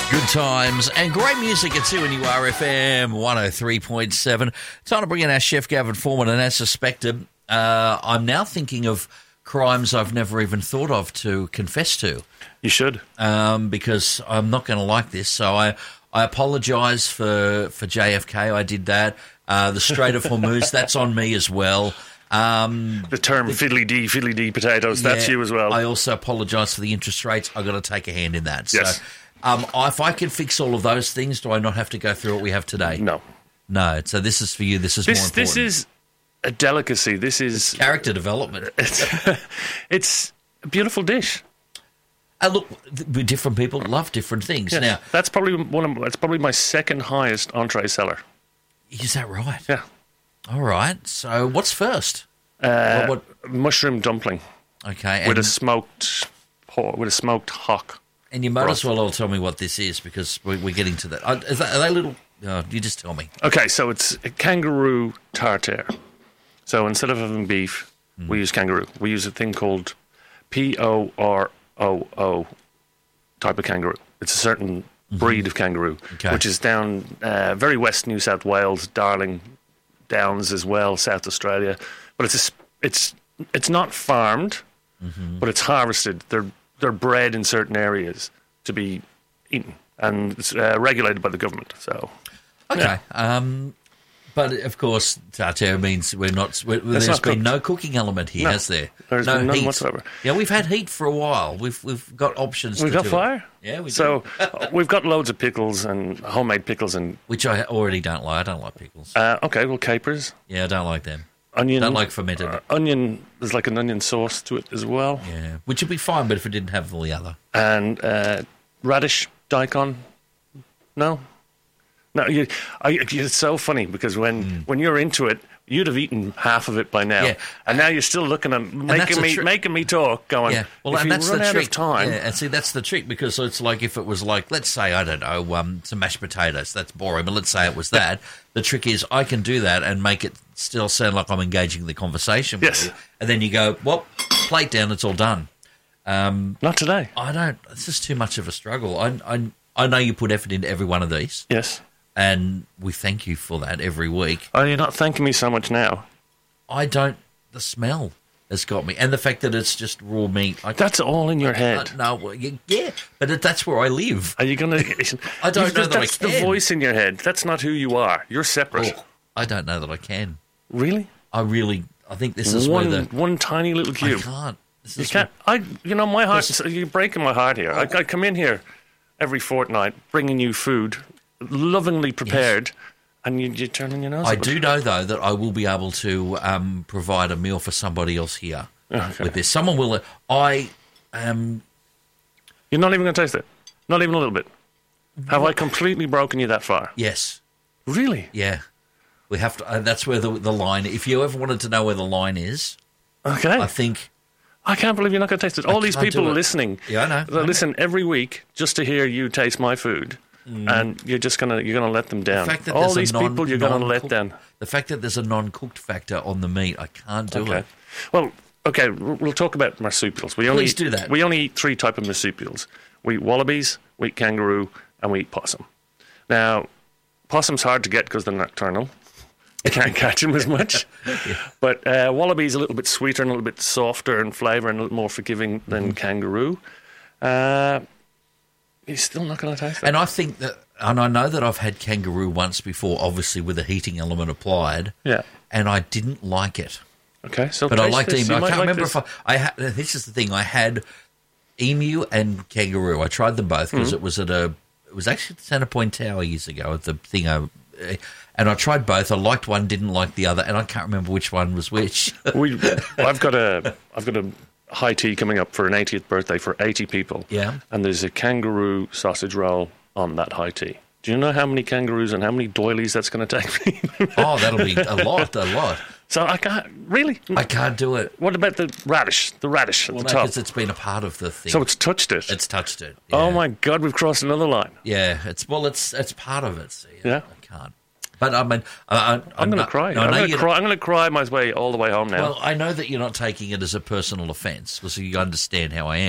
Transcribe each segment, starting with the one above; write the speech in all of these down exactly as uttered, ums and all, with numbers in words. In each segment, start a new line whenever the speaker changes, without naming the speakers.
Good times and great music at two N U R F M one oh three point seven. Time to bring in our chef, Gavin Foreman, and as suspected, uh, I'm now thinking of crimes I've never even thought of to confess to.
You should.
Um, because I'm not going to like this, so I, I apologise for, for J F K. I did that. Uh, the Strait of Hormuz, that's on me as well. Um,
the term the, fiddly-dee, fiddly-dee potatoes, yeah, that's you as well.
I also apologise for the interest rates. I've got to take a hand in that.
Yes.
So, Um, if I can fix all of those things, do I not have to go through what we have today?
No.
No. So this is for you. This is
this,
more important.
This is a delicacy. This is...
It's character development.
It's, it's a beautiful dish.
Uh, look, th- different people love different things.
Yes.
Now,
that's probably one of that's probably my second highest entree seller.
Is that right?
Yeah.
All right. So what's first?
Uh,
what, what?
Mushroom dumpling.
Okay.
With a smoked with a smoked hock.
And you might as well all tell me what this is because we're, we're getting to that. Are, is that, are they little? Oh, you just tell me.
Okay, so it's a kangaroo tartare. So instead of having beef, mm. we use kangaroo. We use a thing called P O R O O type of kangaroo. It's a certain mm-hmm. breed of kangaroo, okay. which is down uh, very west New South Wales, Darling Downs as well, South Australia. But it's a, it's it's not farmed, mm-hmm. but it's harvested. They're They're bred in certain areas to be eaten, and it's uh, regulated by the government. So,
okay. Yeah. Um, but of course, tartare means we're not. We're, there's
not
been
cooked.
no cooking element here,
no.
has there?
There's
no
been none
heat
whatsoever.
Yeah, we've had heat for a while. We've we've got options.
We've
to
got
do
fire.
It. Yeah, we
so
do.
we've got loads of pickles and homemade pickles and
which I already don't like. I don't like pickles.
Uh, okay, well, capers.
Yeah, I don't like them.
Onion.
Don't like fermented.
Uh, onion. There's like an onion sauce to it as well.
Yeah, which would be fine, but if it didn't have all the other.
And uh, radish, daikon. No, no. You, I, it's so funny because when mm. when you're into it, you'd have eaten half of it by now,
yeah.
and now you're still looking at making me tri- making me talk. Going,
yeah. Well,
if
and
you
that's
run
the
out
trick.
of time.
Yeah, and see, that's the trick because it's like if it was like, let's say, I don't know, um, some mashed potatoes. That's boring, but let's say it was that. The trick is I can do that and make it still sound like I'm engaging the conversation with
yes.
you. And then you go, well, plate down, it's all done. Um,
Not today.
I don't. It's just too much of a struggle. I, I, I know you put effort into every one of these.
Yes.
And we thank you for that every week.
Oh, you're not thanking me so much now.
I don't. The smell has got me, and the fact that it's just raw meat. I,
that's all in your
I,
head.
I, no, well, yeah, but it, that's where I live.
Are you going to?
I don't know that
that's
I can.
The voice in your head. That's not who you are. You're separate.
Oh, I don't know that I can.
Really?
I really. I think this is
one
where the
one tiny little cube.
I can't. This
you
is
can't. I. You know, my heart. You're breaking my heart here. I, I come in here every fortnight, bringing you food, lovingly prepared. Yes. And you, you're turning your nose
I
at
do
it.
know, though, that I will be able to um, provide a meal for somebody else here
okay.
with this. Someone will... I um,
You're not even going to taste it? Not even a little bit? Have what? I completely broken you that far?
Yes.
Really?
Yeah. We have to... Uh, that's where the, the line... If you ever wanted to know where the line is...
Okay.
I think...
I can't believe you're not going to taste it. All
I
these people listening...
Yeah, I know.
They listen every week just to hear you taste my food. Mm. And you're just gonna you're gonna let them down.
The fact that
All these
non,
people you're gonna let down.
The fact that there's a non-cooked factor on the meat, I can't do
okay.
it.
Well, okay, we'll talk about marsupials. We only
Please do that.
We only eat three types of marsupials. We eat wallabies, we eat kangaroo, and we eat possum. Now, possum's hard to get because they're nocturnal. You can't catch them as much. yeah. But uh, wallaby's a little bit sweeter and a little bit softer in flavour and a little more forgiving than mm-hmm. kangaroo. Uh, You're still not going to taste it.
And I think that, and I know that I've had kangaroo once before, obviously with a heating element applied.
Yeah.
And I didn't like it.
Okay, so
but I liked
this.
emu. I can't
like
remember
this.
if I, I had, this is the thing, I had emu and kangaroo. I tried them both because mm-hmm. it was at a, it was actually at the Centrepoint Tower years ago at the thing. I, and I tried both. I liked one, didn't like the other, and I can't remember which one was which.
we, I've got a, I've got a. high tea coming up for an eightieth birthday for eighty people.
Yeah.
And there's a kangaroo sausage roll on that high tea. Do you know how many kangaroos and how many doilies that's going to take me?
Oh, that'll be a lot, a lot.
So I can't, really?
I can't do it.
What about the radish, the radish at
well,
the
no,
top?
because it's been a part of the thing.
So it's touched it?
It's touched it. Yeah.
Oh, my God, we've crossed another line.
Yeah, it's well, it's it's part of it. See,
yeah.
I can't. But I mean, I, I, I'm,
I'm going to cry. I'm going to cry. I'm going to cry my way all the way home now.
Well, I know that you're not taking it as a personal offence because you understand how I am.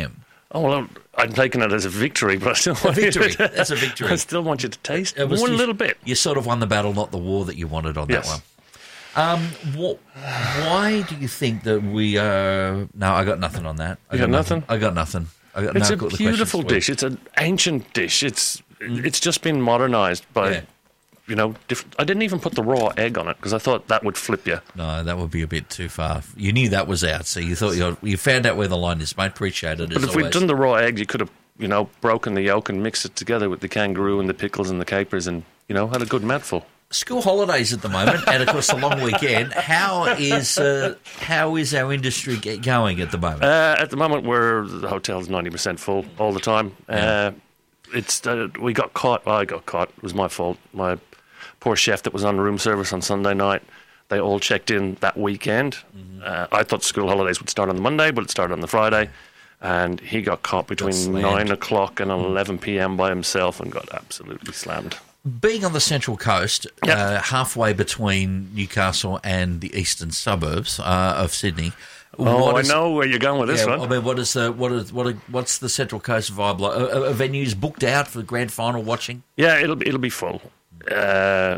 Oh, well, I'm taking it as a victory, but I still want
A victory.
you to,
That's a victory.
I still want you to taste
It was
one
you-
little bit.
You sort of won the battle, not the war that you wanted on
Yes.
that one. Um, what, why do you think that we? Uh, no, I got nothing on that. I
You got nothing?
I got nothing. I got
It's
no,
a
got the
beautiful
questions
dish. It's an ancient dish. It's it's just been modernised by,
Yeah.
you know, different. I didn't even put the raw egg on it because I thought that would flip you.
No, that would be a bit too far. You knew that was out, so you thought you you found out where the line is. Mate, appreciate it.
But
as
if we'd
always.
done the raw egg, you could have, you know, broken the yolk and mixed it together with the kangaroo and the pickles and the capers and, you know, had a good mouthful.
School holidays at the moment, and of course the long weekend. How is uh, how is our industry get going at the moment?
Uh, at the moment, we're the hotel's ninety percent full all the time. Uh, it's uh, we got caught. Well, I got caught. It was my fault. My poor chef that was on room service on Sunday night. They all checked in that weekend.
Mm-hmm.
Uh, I thought school holidays would start on the Monday, but it started on the Friday. And he got caught between
slammed.
nine o'clock and eleven p.m. by himself and got absolutely slammed.
Being on the Central Coast,
Yep.
uh, halfway between Newcastle and the eastern suburbs uh, of Sydney.
Oh,
what
I
is-
know where you're going with this
Yeah,
one.
I mean, what is the what is what are, what's the Central Coast vibe like? Are, are venues booked out for the grand final watching?
Yeah, it'll be, it'll be full. Uh,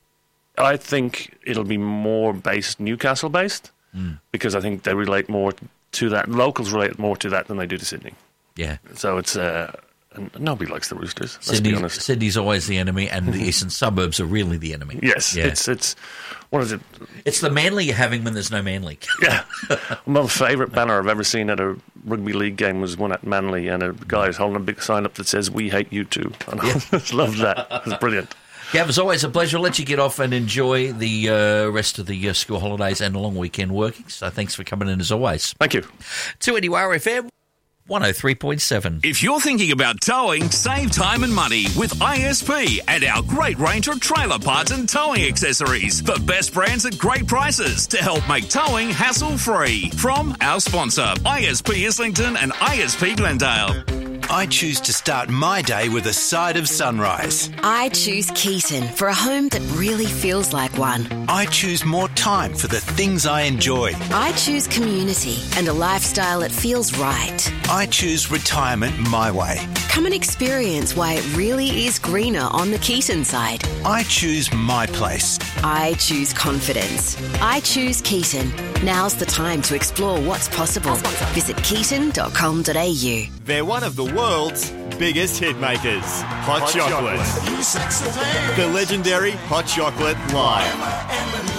I think it'll be more based Newcastle based because I think they relate more to that. Locals relate more to that than they do to Sydney.
Yeah,
So it's uh, and nobody likes the Roosters. Let's be
Sydney's,
honest.
Sydney's always the enemy, and the eastern suburbs are really the enemy.
Yes,
yeah.
it's it's what is it?
It's the Manly you're having when there's no Manly.
Yeah, my favourite banner I've ever seen at a rugby league game was one at Manly, and a guy's holding a big sign up that says "We hate you too." And I just love that. It's brilliant.
Gav, it's always a pleasure. I'll let you get off and enjoy the uh, rest of the uh, school holidays and the long weekend working. So thanks for coming in as always.
Thank you.
To N U R F M one oh three point seven.
If you're thinking about towing, save time and money with I S P and our great range of trailer parts and towing accessories. The best brands at great prices to help make towing hassle-free. From our sponsor, I S P Islington and I S P Glendale.
I choose to start my day with a side of sunrise.
I choose Keaton for a home that really feels like one.
I choose more time for the things I enjoy.
I choose community and a lifestyle that feels right.
I choose retirement my way.
Come and experience why it really is greener on the Keaton side.
I choose my place.
I choose confidence. I choose Keaton. Now's the time to explore what's possible. Visit keaton dot com dot a u.
They're one of the world's biggest hit makers. Hot, Hot Chocolate. Chocolate. The legendary Hot Chocolate Live.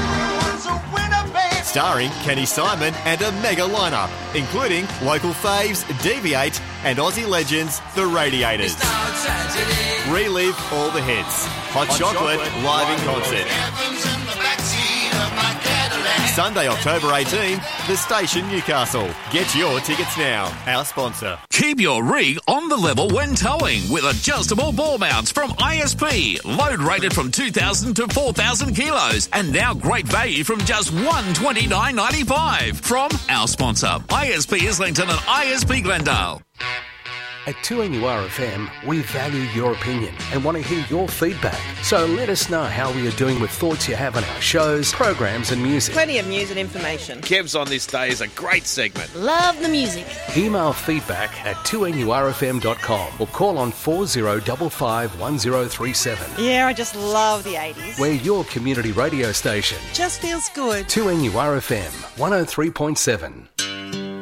Starring Kenny Simon and a mega lineup, including local faves Deviate and Aussie legends The Radiators. Relive all the hits. Hot, Hot Chocolate, Chocolate live in concert. Sunday, October eighteenth, The Station, Newcastle. Get your tickets now. Our sponsor.
Keep your rig on the level when towing with adjustable ball mounts from I S P. Load rated from two thousand to four thousand kilos. And now great value from just one hundred twenty-nine dollars ninety-five from our sponsor, I S P Islington and I S P Glendale.
At two N U R F M, we value your opinion and want to hear your feedback. So let us know how we are doing with thoughts you have on our shows, programs and music.
Plenty of news and information.
Kev's on this day is a great segment.
Love the music.
Email feedback at two N U R F M dot com or call on four zero five five one zero three seven.
Yeah, I just love the eighties.
We're your community radio station.
Just feels good.
two N U R F M one oh three point seven.